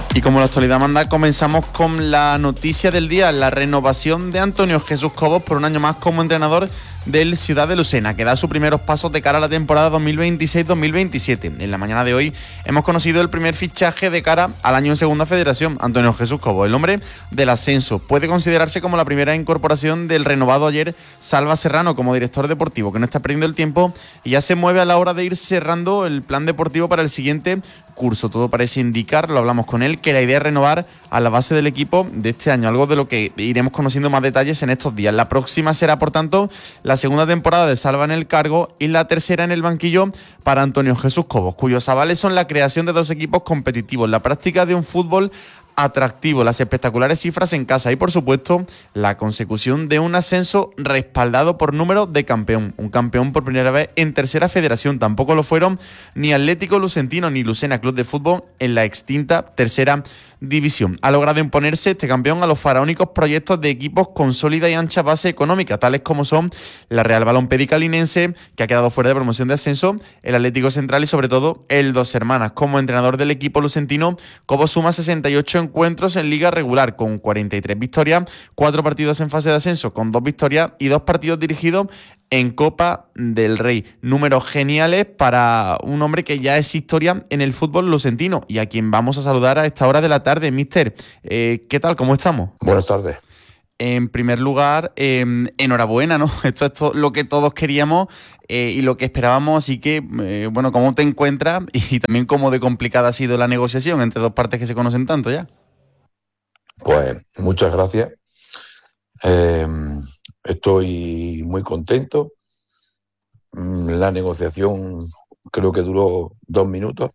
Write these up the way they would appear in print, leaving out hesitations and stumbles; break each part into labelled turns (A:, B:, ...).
A: Y como la actualidad manda, comenzamos con la noticia del día, la renovación de Antonio Jesús Cobos por un año más como entrenador del Ciudad de Lucena, que da sus primeros pasos de cara a la temporada 2026-2027. En la mañana de hoy hemos conocido el primer fichaje de cara al año en Segunda Federación, Antonio Jesús Cobos, el hombre del ascenso. Puede considerarse como la primera incorporación del renovado ayer Salva Serrano como director deportivo, que no está perdiendo el tiempo y ya se mueve a la hora de ir cerrando el plan deportivo para el siguiente curso. Todo parece indicar, lo hablamos con él, que la idea es renovar a la base del equipo de este año, algo de lo que iremos conociendo más detalles en estos días. La próxima será, por tanto, la segunda temporada de Salva en el cargo y la tercera en el banquillo para Antonio Jesús Cobos, cuyos avales son la creación de 2 equipos competitivos, la práctica de un fútbol atractivo, las espectaculares cifras en casa y, por supuesto, la consecución de un ascenso respaldado por número de campeón. Un campeón por primera vez en tercera federación. Tampoco lo fueron ni Atlético Lucentino ni Lucena Club de Fútbol en la extinta tercera división. Ha logrado imponerse este campeón a los faraónicos proyectos de equipos con sólida y ancha base económica, tales como son la Real Balompédica Linense, que ha quedado fuera de promoción de ascenso, el Atlético Central y sobre todo el Dos Hermanas. Como entrenador del equipo lucentino, Cobos suma 68 encuentros en liga regular con 43 victorias, 4 partidos en fase de ascenso con 2 victorias y 2 partidos dirigidos en Copa del Rey. Números geniales para un hombre que ya es historia en el fútbol lucentino y a quien vamos a saludar a esta hora de la tarde. Mister, ¿qué tal? ¿Cómo estamos?
B: Buenas tardes.
A: En primer lugar, enhorabuena, ¿no? Esto es lo que todos queríamos y lo que esperábamos. Así que, bueno, ¿cómo te encuentras? Y también cómo de complicada ha sido la negociación entre 2 partes que se conocen tanto ya.
B: Pues muchas gracias. Estoy muy contento. La negociación creo que duró 2 minutos.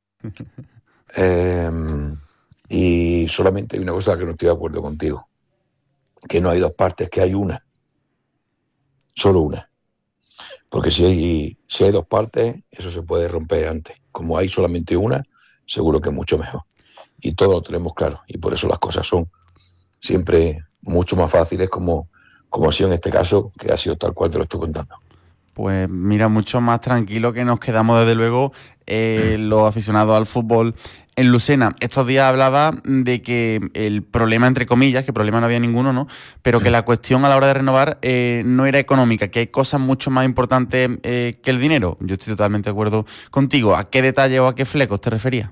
B: Y solamente hay una cosa que no estoy de acuerdo contigo, que no hay 2 partes, que hay una, solo una. Porque si hay 2 partes, eso se puede romper antes. Como hay solamente una, seguro que es mucho mejor. Y todo lo tenemos claro. Y por eso las cosas son siempre mucho más fáciles, como ha sido en este caso, que ha sido tal cual te lo estoy contando.
A: Pues mira, mucho más tranquilo que nos quedamos desde luego los aficionados al fútbol en Lucena. Estos días hablaba de que el problema, entre comillas, que problema no había ninguno, ¿no? Pero que la cuestión a la hora de renovar no era económica, que hay cosas mucho más importantes que el dinero. Yo estoy totalmente de acuerdo contigo. ¿A qué detalle o a qué flecos te referías?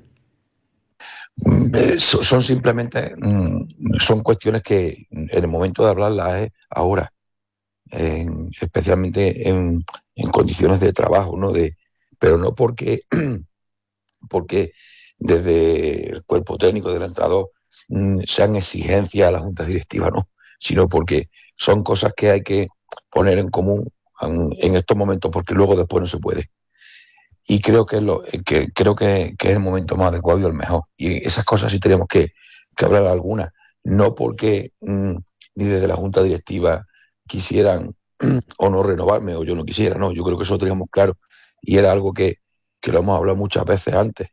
B: Son simplemente son cuestiones que en el momento de hablarlas es ahora, especialmente en condiciones de trabajo, ¿no? Pero no porque desde el cuerpo técnico del entrenador sean exigencias a la junta directiva, no, sino porque son cosas que hay que poner en común en estos momentos, porque luego después no se puede. Y creo que es el momento más adecuado y el mejor. Y esas cosas sí tenemos que hablar algunas, no porque ni desde la junta directiva quisieran o no renovarme o yo no quisiera, no, yo creo que eso lo teníamos claro y era algo que lo hemos hablado muchas veces antes.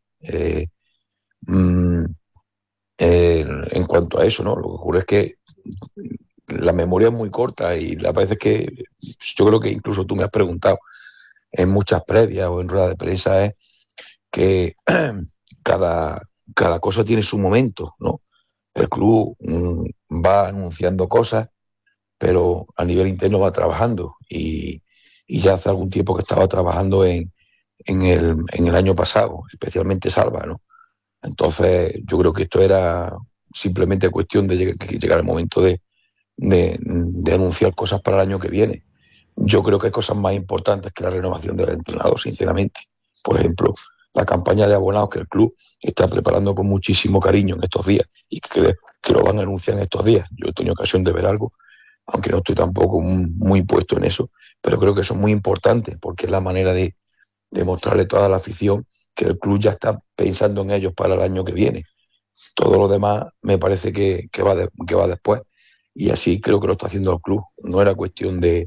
B: En cuanto a eso, ¿no? Lo que ocurre es que la memoria es muy corta y las veces que yo creo que incluso tú me has preguntado en muchas previas o en ruedas de prensa es que cada cosa tiene su momento, ¿no? El club va anunciando cosas, pero a nivel interno va trabajando y ya hace algún tiempo que estaba trabajando en el año pasado, especialmente Salva, ¿no? Entonces yo creo que esto era simplemente cuestión de llegar el momento de anunciar cosas para el año que viene. Yo creo que hay cosas más importantes que la renovación del entrenador, sinceramente. Por ejemplo, la campaña de abonados que el club está preparando con muchísimo cariño en estos días y que lo van a anunciar en estos días. Yo he tenido ocasión de ver algo, aunque no estoy tampoco muy puesto en eso, pero creo que eso es muy importante porque es la manera de mostrarle a toda la afición que el club ya está pensando en ellos para el año que viene. Todo lo demás me parece que va después y así creo que lo está haciendo el club. No era cuestión de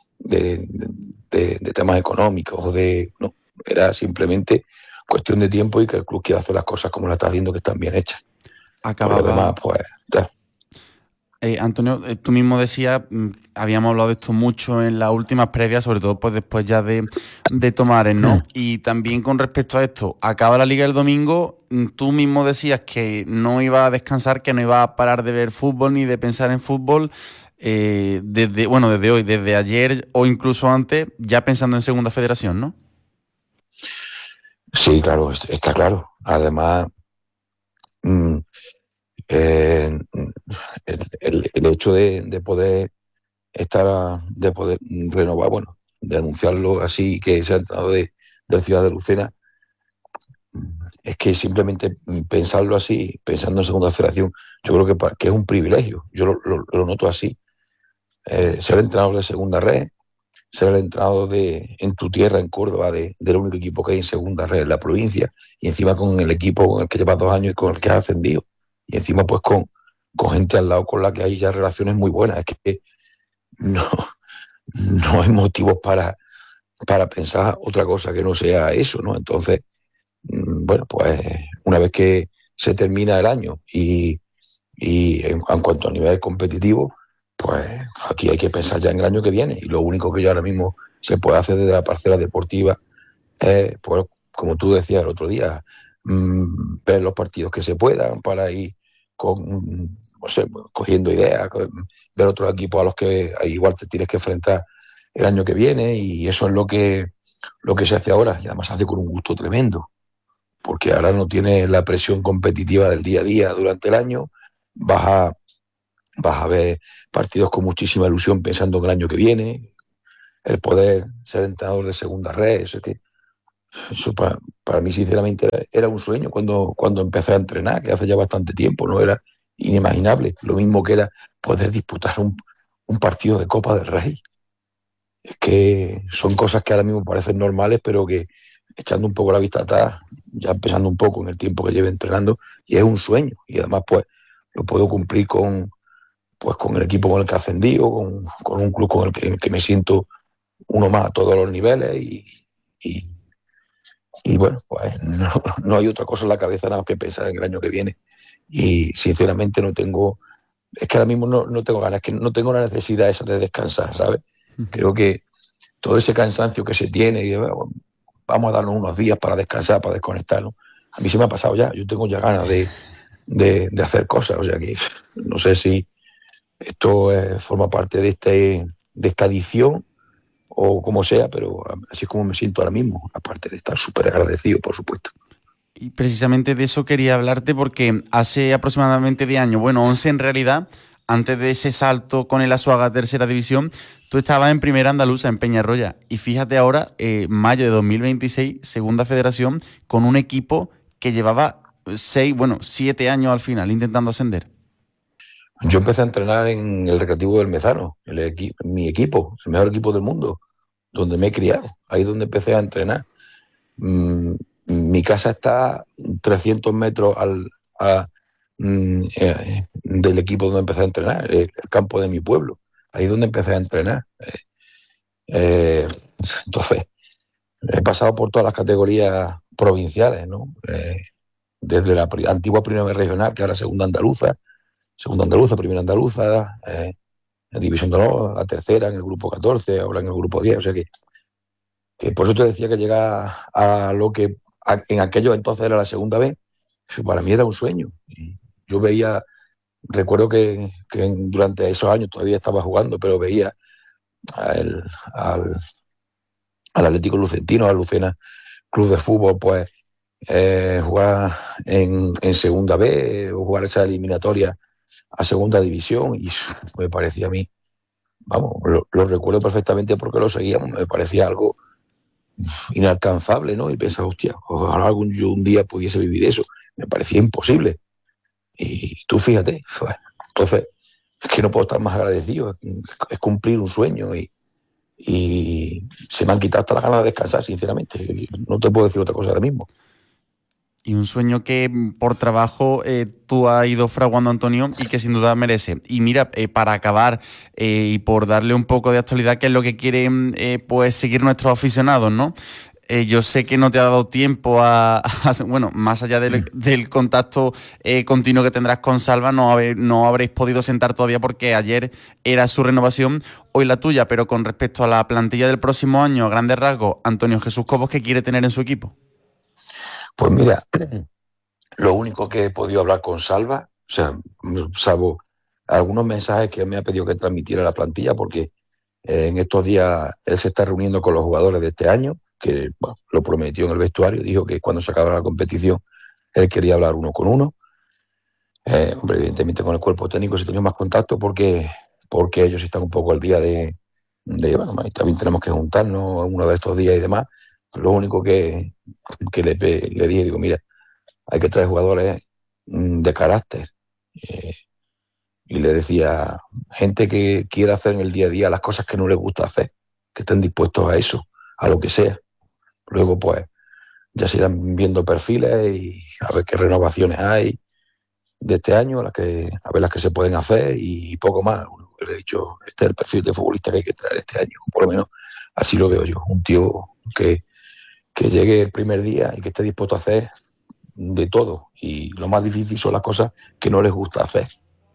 B: temas económicos no, era simplemente cuestión de tiempo y que el club quiera hacer las cosas como las está haciendo, que están bien hechas. Por lo demás, pues
A: Antonio, tú mismo decías, habíamos hablado de esto mucho en las últimas previas, sobre todo pues después ya de Tomares, ¿no? Y también con respecto a esto, acaba la Liga el domingo, tú mismo decías que no iba a descansar, que no iba a parar de ver fútbol ni de pensar en fútbol, desde hoy, desde ayer o incluso antes, ya pensando en Segunda Federación, ¿no?
B: Sí, claro, está claro. Además, mm, eh, el hecho de poder de poder renovar, bueno, de anunciarlo así, que se ha entrado del Ciudad de Lucena, es que simplemente pensarlo así, pensando en Segunda Federación, yo creo que es un privilegio. Yo lo noto así. Ser entrenador de Segunda Red, ser el entrenador en tu tierra, en Córdoba, del único equipo que hay en Segunda Red en la provincia, y encima con el equipo con el que llevas 2 años y con el que has ascendido, y encima pues con gente al lado con la que hay ya relaciones muy buenas. Es que no, no hay motivos para pensar otra cosa que no sea eso, ¿no? Entonces, bueno, pues una vez que se termina el año y en cuanto a nivel competitivo, pues aquí hay que pensar ya en el año que viene, y lo único que ya ahora mismo se puede hacer desde la parcela deportiva es, pues, como tú decías el otro día, ver los partidos que se puedan para ir no sé, cogiendo ideas, ver otros equipos a los que igual te tienes que enfrentar el año que viene, y eso es lo que se hace ahora, y además se hace con un gusto tremendo, porque ahora no tienes la presión competitiva del día a día durante el año. vas a, Vas a ver partidos con muchísima ilusión pensando en el año que viene, el poder ser entrenador de Segunda Red, eso para mí sinceramente era un sueño cuando empecé a entrenar, que hace ya bastante tiempo, no era inimaginable, lo mismo que era poder disputar un partido de Copa del Rey. Es que son cosas que ahora mismo parecen normales, pero que echando un poco la vista atrás, ya pensando un poco en el tiempo que lleve entrenando, y es un sueño, y además pues lo puedo cumplir con el equipo con el que he ascendido, con un club en el que me siento uno más a todos los niveles, y, y bueno, pues no hay otra cosa en la cabeza nada más que pensar en el año que viene, y sinceramente es que ahora mismo no tengo ganas, que no tengo la necesidad esa de descansar, ¿sabes? Creo que todo ese cansancio que se tiene, y bueno, vamos a darnos unos días para descansar, para desconectarnos, a mí se me ha pasado ya. Yo tengo ya ganas de hacer cosas, o sea que no sé si esto forma parte de esta edición o como sea, pero así es como me siento ahora mismo, aparte de estar súper agradecido, por supuesto.
A: Y precisamente de eso quería hablarte porque hace aproximadamente 10 años, bueno, 11 en realidad, antes de ese salto con el Azuaga a tercera división, tú estabas en primera andaluza, en Peñarroya. Y fíjate ahora, mayo de 2026, segunda federación, con un equipo que llevaba 7 años al final intentando ascender.
B: Yo empecé a entrenar en el Recreativo del Mezano, mi equipo, el mejor equipo del mundo, donde me he criado. Ahí es donde empecé a entrenar. Mm, Mi casa está 300 metros del equipo donde empecé a entrenar, el campo de mi pueblo. Ahí es donde empecé a entrenar. Eh, entonces, he pasado por todas las categorías provinciales, ¿no? Desde la antigua primera regional, que ahora segunda andaluza, primera andaluza, la división de honor, la tercera en el grupo 14, ahora en el grupo 10. O sea que por eso te decía que llegar a lo que en aquellos entonces era la segunda vez, para mí era un sueño. Y yo recuerdo que durante esos años todavía estaba jugando, pero veía al, al, al Atlético Lucentino, al Lucena Club de Fútbol, pues jugar en segunda B, o jugar esa eliminatoria a segunda división, y me parecía a mí, vamos, lo recuerdo perfectamente porque lo seguíamos, me parecía algo inalcanzable, ¿no? Y pensaba, hostia, ojalá yo un día pudiese vivir eso. Me parecía imposible. Y tú fíjate, entonces es que no puedo estar más agradecido, es cumplir un sueño, y se me han quitado hasta las ganas de descansar, sinceramente. No te puedo decir otra cosa ahora mismo.
A: Y un sueño que por trabajo tú has ido fraguando, Antonio, y que sin duda merece. Y mira, para acabar y por darle un poco de actualidad, que es lo que quieren pues seguir nuestros aficionados, ¿no? Yo sé que no te ha dado tiempo bueno, más allá del contacto continuo que tendrás con Salva, no habréis podido sentar todavía porque ayer era su renovación, hoy la tuya, pero con respecto a la plantilla del próximo año, a grandes rasgos, Antonio Jesús Cobos, ¿qué quiere tener en su equipo?
B: Pues mira, lo único que he podido hablar con Salva, o sea, salvo algunos mensajes que me ha pedido que transmitiera a la plantilla, porque en estos días él se está reuniendo con los jugadores de este año, que bueno, lo prometió en el vestuario, dijo que cuando se acabara la competición él quería hablar uno con uno. Hombre, evidentemente con el cuerpo técnico se tenía más contacto porque ellos están un poco al día bueno, también tenemos que juntarnos uno de estos días y demás. Lo único que le dije, digo, mira, hay que traer jugadores de carácter. Eh, y le decía, gente que quiera hacer en el día a día las cosas que no les gusta hacer, que estén dispuestos a eso, a lo que sea. Luego, pues, ya se irán viendo perfiles y a ver qué renovaciones hay de este año, a ver las que se pueden hacer y poco más. Le he dicho, este es el perfil de futbolista que hay que traer este año, por lo menos así lo veo yo. Un tío que llegue el primer día y que esté dispuesto a hacer de todo. Y lo más difícil son las cosas que no les gusta hacer.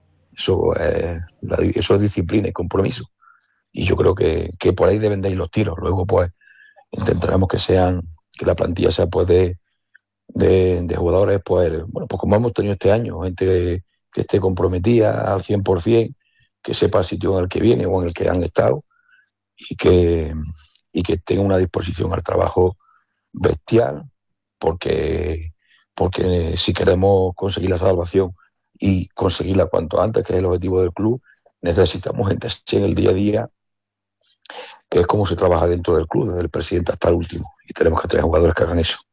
B: Eso es disciplina y compromiso. Y yo creo que por ahí deben de ir los tiros. Luego, pues, intentaremos que la plantilla sea, pues, de jugadores, pues, bueno, pues como hemos tenido este año, gente que esté comprometida al 100%, que sepa el sitio en el que viene o en el que han estado y que, y que tenga una disposición al trabajo bestial, porque, porque si queremos conseguir la salvación y conseguirla cuanto antes, que es el objetivo del club, necesitamos gente así en el día a día, que es como se trabaja dentro del club, desde el presidente hasta el último, y tenemos que tener jugadores que hagan eso.